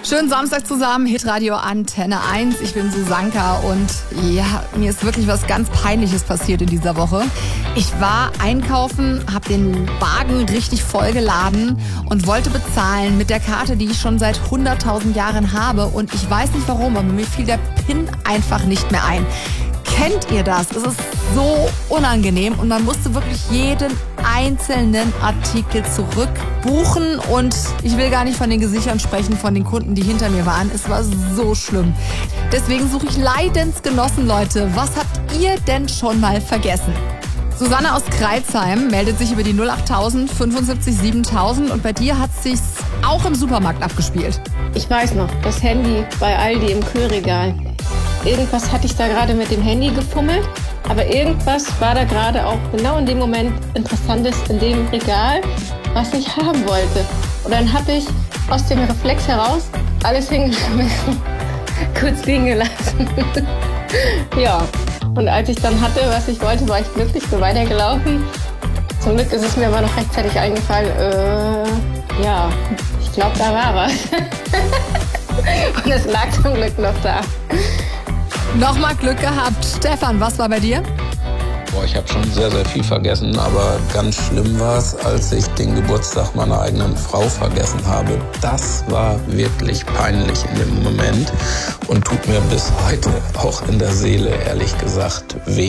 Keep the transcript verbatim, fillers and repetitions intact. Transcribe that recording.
Schönen Samstag zusammen, Hitradio Antenne eins. Ich bin Susanka und ja, mir ist wirklich was ganz Peinliches passiert in dieser Woche. Ich war einkaufen, habe den Wagen richtig vollgeladen und wollte bezahlen mit der Karte, die ich schon seit hunderttausend Jahren habe. Und ich weiß nicht warum, aber mir fiel der PIN einfach nicht mehr ein. Kennt ihr das? Es ist so unangenehm und man musste wirklich jeden einzelnen Artikel zurückbuchen und ich will gar nicht von den Gesichtern sprechen, von den Kunden, die hinter mir waren. Es war so schlimm. Deswegen suche ich Leidensgenossen, Leute. Was habt ihr denn schon mal vergessen? Susanne aus Kreilsheim meldet sich über die null acht tausend fünfundsiebzig siebentausend und bei dir hat es sich auch im Supermarkt abgespielt. Ich weiß noch, das Handy bei Aldi im Kühlregal. Irgendwas hatte ich da gerade mit dem Handy gefummelt, aber irgendwas war da gerade auch genau in dem Moment Interessantes in dem Regal, was ich haben wollte. Und dann habe ich aus dem Reflex heraus alles hingeschmissen, kurz liegen gelassen. Ja, und als ich dann hatte, was ich wollte, war ich glücklich, bin weitergelaufen. Zum Glück ist es mir aber noch rechtzeitig eingefallen, äh, ja, ich glaube, da war was. Und es lag zum Glück noch da. Nochmal Glück gehabt. Stefan, was war bei dir? Boah, ich habe schon sehr, sehr viel vergessen, aber ganz schlimm war es, als ich den Geburtstag meiner eigenen Frau vergessen habe. Das war wirklich peinlich in dem Moment und tut mir bis heute auch in der Seele, ehrlich gesagt, weh.